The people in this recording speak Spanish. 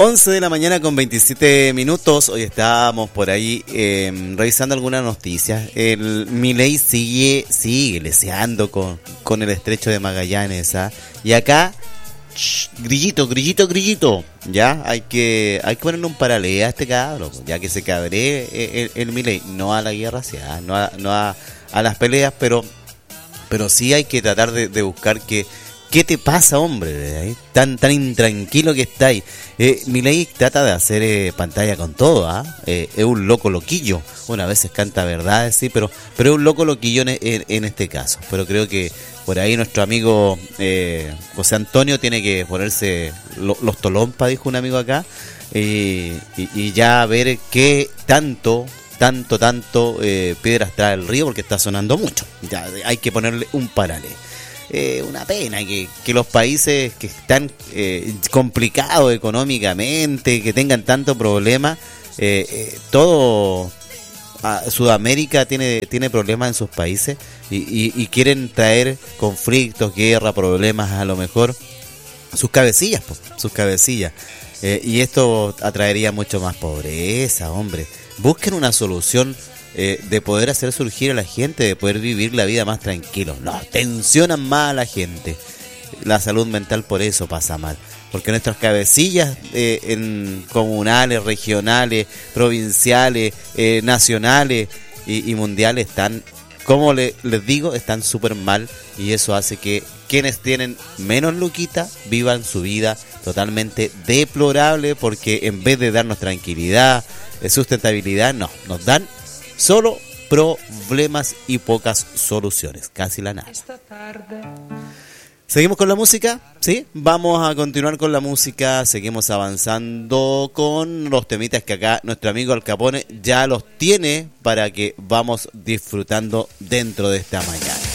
11 de la mañana con 27 minutos. Hoy estábamos por ahí revisando algunas noticias. El Milei sigue leseando con el estrecho de Magallanes, ¿ah? Y acá, grillito. Ya, hay que ponerle un paralelo a este cabro, ya que se cabree el Milei. No a la guerra, no a las peleas, pero sí hay que tratar de buscar ¿qué te pasa, hombre? Tan intranquilo que estáis. Milei trata de hacer pantalla con todo, ¿ah? Es un loco loquillo. Una vez canta verdades, sí, pero es un loco loquillo en este caso. Pero creo que por ahí nuestro amigo José Antonio tiene que ponerse los tolompas, dijo un amigo acá, y ya ver qué tanto piedras trae el río, porque está sonando mucho. Ya hay que ponerle un paralelo. Una pena que los países que están complicados económicamente, que tengan tanto problema, todo Sudamérica tiene problemas en sus países y quieren traer conflictos, guerra, problemas, a lo mejor sus cabecillas. Y esto atraería mucho más pobreza, hombre. Busquen una solución de poder hacer surgir a la gente, de poder vivir la vida más tranquilo. No, tensionan más a la gente. La salud mental por eso pasa mal, porque nuestras cabecillas en comunales, regionales, provinciales, nacionales y mundiales están, como les digo, están súper mal, y eso hace que quienes tienen menos luquita vivan su vida totalmente deplorable, porque en vez de darnos tranquilidad, sustentabilidad, no, nos dan solo problemas y pocas soluciones, casi la nada. ¿Seguimos con la música? ¿Sí? Vamos a continuar con la música, seguimos avanzando con los temitas que acá nuestro amigo Al Capone ya los tiene para que vamos disfrutando dentro de esta mañana.